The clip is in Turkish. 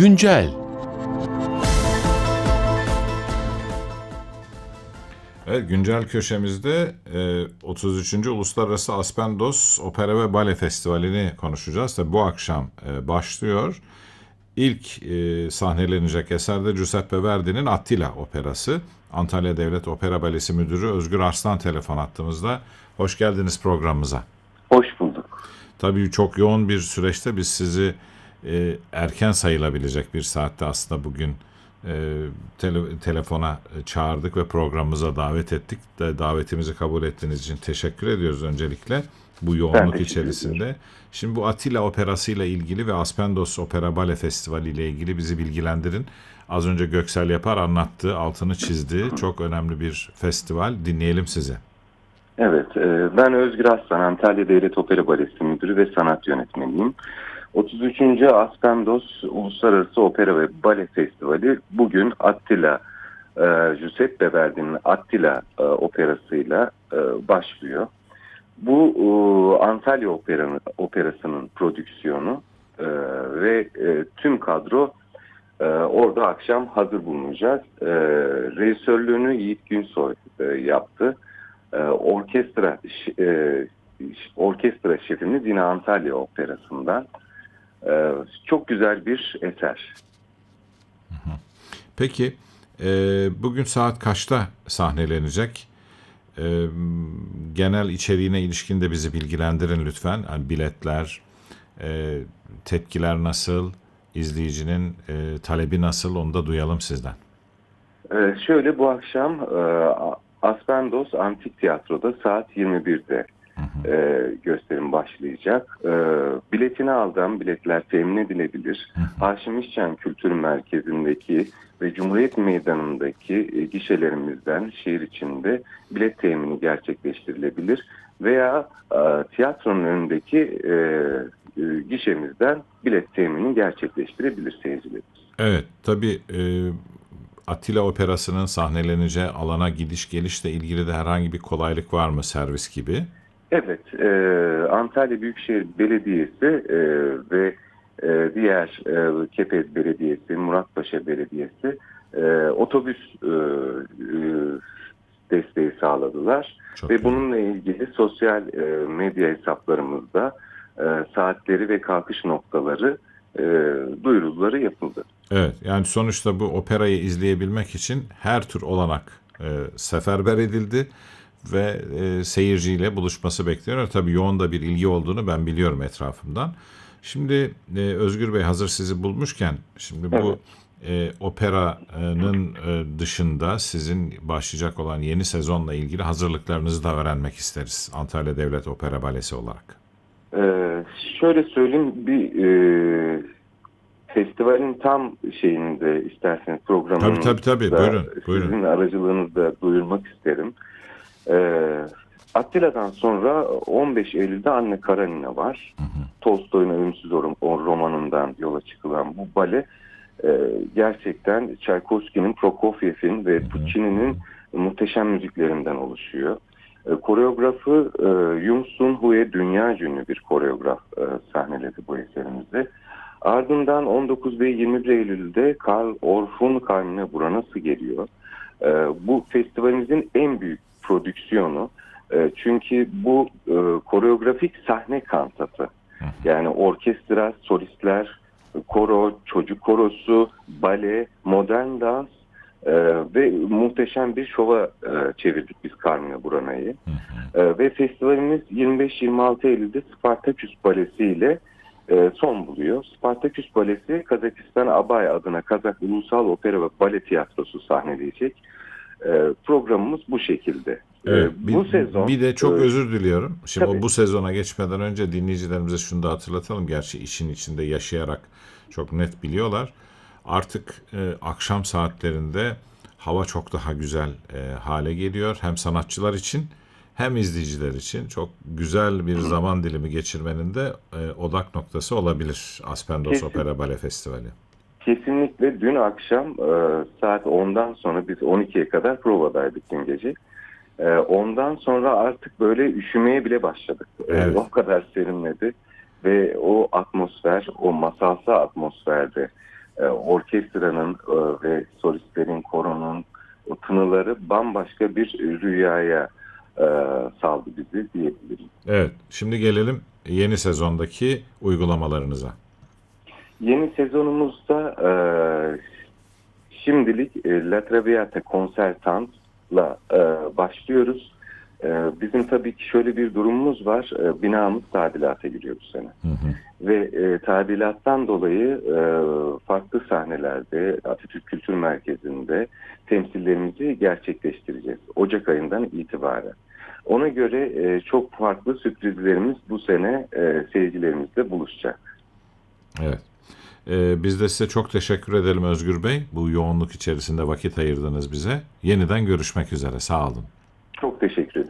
Güncel. Evet, güncel köşemizde 33. Uluslararası Aspendos Opera ve Bale Festivali'ni konuşacağız. Tabii bu akşam başlıyor. İlk sahnelenecek eser de Giuseppe Verdi'nin Attila operası. Antalya Devlet Opera Balesi Müdürü Özgür Arslan telefon attığımızda. Hoş geldiniz programımıza. Hoş bulduk. Tabii çok yoğun bir süreçte biz sizi erken sayılabilecek bir saatte aslında bugün telefona çağırdık ve programımıza davet ettik. Davetimizi kabul ettiğiniz için teşekkür ediyoruz öncelikle bu yoğunluk içerisinde. Şimdi bu Attila Operası'yla ilgili ve Aspendos Opera Bale Festivali ile ilgili bizi bilgilendirin. Az önce Göksel Yapar anlattı, altını çizdi. Çok önemli bir festival. Dinleyelim sizi. Evet, ben Özgür Arslan, Antalya Devlet Opera Balesi Müdürü ve Sanat Yönetmeniyim. 33. Aspendos Uluslararası Opera ve Bale Festivali bugün Attila, Giuseppe Verdi'nin Attila operasıyla başlıyor. Bu Antalya Operası'nın prodüksiyonu ve tüm kadro orada akşam hazır bulunacağız. Rejisörlüğünü Yiğit Günsoy yaptı. Orkestra şefimiz yine Antalya Operası'ndan. Çok güzel bir eser. Peki bugün saat kaçta sahnelenecek? Genel içeriğine ilişkin de bizi bilgilendirin lütfen. Yani biletler, tepkiler nasıl, izleyicinin talebi nasıl, onu da duyalım sizden. Şöyle, bu akşam Aspendos Antik Tiyatro'da saat 21'de gösterim başlayacak. Biletini aldığım biletler temin edilebilir. Haşim İşcan Kültür Merkezi'ndeki ve Cumhuriyet Meydanı'ndaki gişelerimizden şehir içinde bilet temini gerçekleştirilebilir. Veya tiyatronun önündeki gişemizden bilet temini gerçekleştirebilir seyircilerimiz. Evet, tabii Attila Operası'nın sahneleneceği alana gidiş gelişle ilgili de herhangi bir kolaylık var mı, servis gibi? Evet, Antalya Büyükşehir Belediyesi ve diğer Kepez Belediyesi, Muratpaşa Belediyesi otobüs desteği sağladılar. Çok ve iyi. Bununla ilgili sosyal medya hesaplarımızda saatleri ve kalkış noktaları duyuruları yapıldı. Evet, yani sonuçta bu operayı izleyebilmek için her tür olanak seferber edildi ve seyirciyle buluşması bekleniyor. Tabii yoğun da bir ilgi olduğunu ben biliyorum etrafımdan. Şimdi Özgür Bey, hazır sizi bulmuşken, şimdi bu operanın dışında sizin başlayacak olan yeni sezonla ilgili hazırlıklarınızı da öğrenmek isteriz Antalya Devlet Opera Balesi olarak. Şöyle söyleyeyim, bir festivalin tam şeyinde isterseniz programını Tabii. Buyurun. Sizin aracılığınızda duyurmak isterim. Attila'dan sonra 15 Eylül'de Anne Karenina var. Tolstoy'un Ölümsüz romanından yola çıkılan bu bale gerçekten Çaykovski'nin, Prokofiev'in ve Puccini'nin muhteşem müziklerinden oluşuyor. Koreografı Yung Sun Hue dünya ünlü bir koreograf sahneledi bu eserimizde. Ardından 19 ve 21 Eylül'de Karl Orff'un Carmina Burana'sı geliyor. Bu festivalimizin en büyük prodüksiyonu. Çünkü bu koreografik sahne kantatı. Yani orkestra, solistler, koro, çocuk korosu, bale, modern dans ve muhteşem bir şova çevirdik biz Carmina Burana'yı. Ve festivalimiz 25-26 Eylül'de Spartaküs Balesi ile son buluyor. Spartaküs Balesi, Kazakistan Abay adına Kazak Ulusal Opera ve Bale Tiyatrosu sahneleyecek. Programımız bu şekilde. Evet, Bu sezon bir de çok özür diliyorum. Şimdi tabii. bu sezona geçmeden önce dinleyicilerimize şunu da hatırlatalım. Gerçi işin içinde yaşayarak çok net biliyorlar. Artık akşam saatlerinde hava çok daha güzel hale geliyor. Hem sanatçılar için hem izleyiciler için çok güzel bir zaman dilimi geçirmenin de odak noktası olabilir Aspendos Opera Bale Festivali. Kesinlikle. Dün akşam saat 10'dan sonra biz 12'ye kadar provadaydık dün gece. Ondan sonra artık böyle üşümeye bile başladık. Evet. O kadar serinledi ve o atmosfer, o masalsı atmosferde orkestranın ve solistlerin, koronun o tınıları bambaşka bir rüyaya saldı bizi diyebilirim. Evet, şimdi gelelim yeni sezondaki uygulamalarınıza. Yeni sezonumuzda şimdilik La Traviata Concertante'la başlıyoruz. Bizim tabii ki şöyle bir durumumuz var. Binamız tadilata giriyor bu sene. Hı hı. Ve tadilattan dolayı farklı sahnelerde Atatürk Kültür Merkezi'nde temsillerimizi gerçekleştireceğiz. Ocak ayından itibaren. Ona göre çok farklı sürprizlerimiz bu sene seyircilerimizle buluşacak. Evet. Biz de size çok teşekkür edelim Özgür Bey. Bu yoğunluk içerisinde vakit ayırdınız bize. Yeniden görüşmek üzere. Sağ olun. Çok teşekkür ederim.